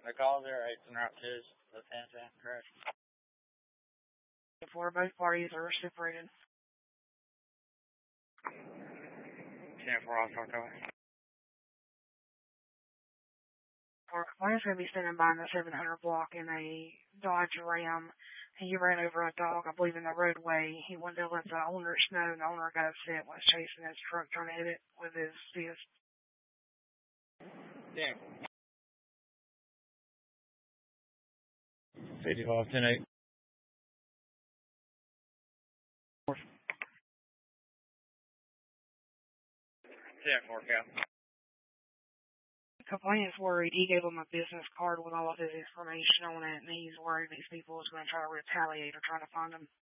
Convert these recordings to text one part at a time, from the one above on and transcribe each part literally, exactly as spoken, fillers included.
The calls are eights and route twos. The ten ten, correct. Before both parties are separated. ten four, I'll talk over. Our complaint's going to be standing by in the seven hundred block in a Dodge Ram. He ran over a dog, I believe, in the roadway. He wanted to let the owner know, and the owner got upset, was chasing his truck, trying to hit it with his fist. Damn. fifty-five, ten eight. ten four, Cal. Complainant's worried. He gave him a business card with all of his information on it, and he's worried these people is going to try to retaliate or try to find him.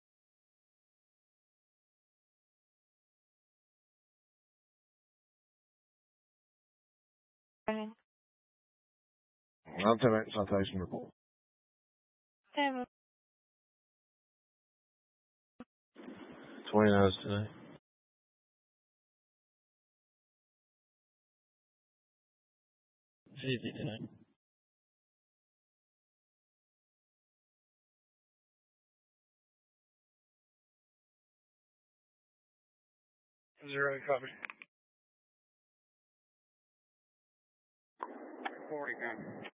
I'll take that citation report. Seven. Twenty hours today. fifty tonight. Zero covered. forty, Cal.